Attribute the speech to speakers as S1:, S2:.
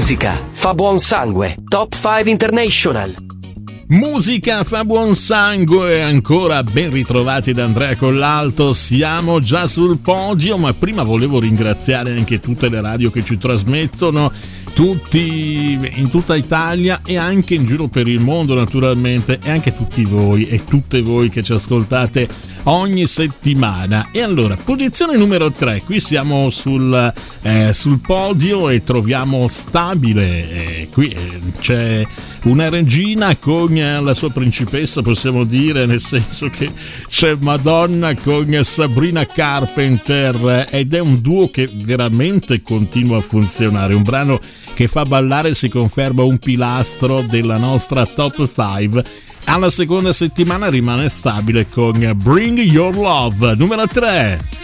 S1: Musica fa buon sangue. Top 5 International.
S2: Musica fa buon sangue, ancora ben ritrovati da Andrea Collalto, siamo già sul podio, ma prima volevo ringraziare anche tutte le radio che ci trasmettono, tutti in tutta Italia e anche in giro per il mondo naturalmente, e anche tutti voi e tutte voi che ci ascoltate ogni settimana. E allora, posizione numero 3, qui siamo sul podio e troviamo stabile, qui c'è una regina con la sua principessa, possiamo dire, nel senso che c'è Madonna con Sabrina Carpenter, ed è un duo che veramente continua a funzionare, un brano che fa ballare e si conferma un pilastro della nostra Top 5. Alla seconda settimana rimane stabile con Bring Your Love, numero 3.